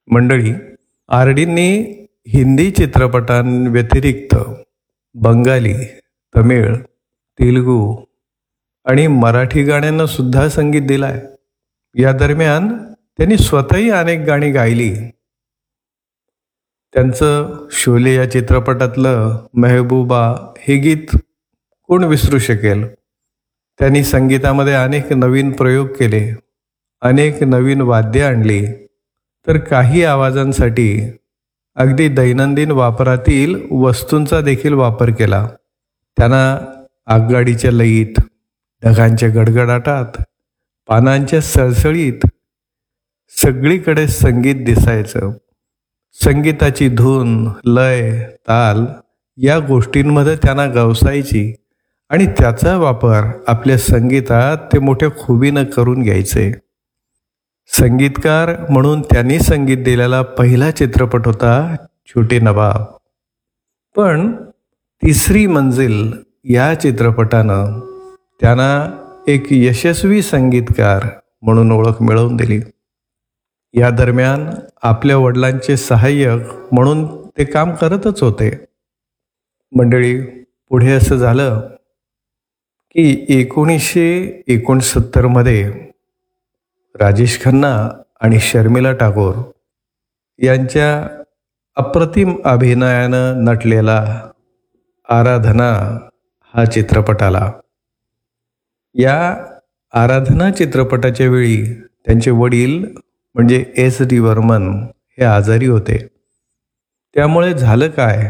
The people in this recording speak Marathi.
मंडळी, आर.डी.नी हिंदी चित्रपटांव्यतिरिक्त बंगाली, तमिळ, तेलुगू आणि मराठी गाण्यांना सुद्धा संगीत दिलाय. या दरम्यान त्यांनी स्वतःही अनेक गाणी गायली. त्यांचं शोले या चित्रपटातलं मेहबूबा हे गीत कोण विसरू शकेल. त्यांनी संगीतामध्ये अनेक नवीन प्रयोग केले, अनेक नवीन वाद्य आणली, तर काही आवाजांसाठी अगदी दैनंदिन वापरातील वस्तूंचा देखील वापर केला. त्यांना आगगाडीच्या लयीत, ढगांच्या गडगडाटात, पानांच्या सळसळीत सगळीकडे संगीत दिसायचं. संगीताची धून, लय, ताल या गोष्टींमध्ये त्यांना गवसायची आणि त्याचा वापर आपल्या संगीतात ते मोठ्या खुबीनं करून घ्यायचे. संगीतकार म्हणून त्यांनी संगीत दिलेला पहिला चित्रपट होता छोटे नवाब. पण तिसरी मंजिल या चित्रपटानं त्यांना एक यशस्वी संगीतकार म्हणून ओळख मिळवून दिली. या दरम्यान आपल्या वडिलांचे सहाय्यक म्हणून ते काम करतच होते. मंडळी, पुढे असं झालं की 1969 मध्ये राजेश खन्ना आणि शर्मिला टागोर यांच्या अप्रतिम अभिनयानं नटलेला आराधना हा चित्रपट आला. या आराधना चित्रपटाच्या वेळी त्यांचे वडील म्हणजे एस डी वर्मन हे आजारी होते. त्यामुळे झालं काय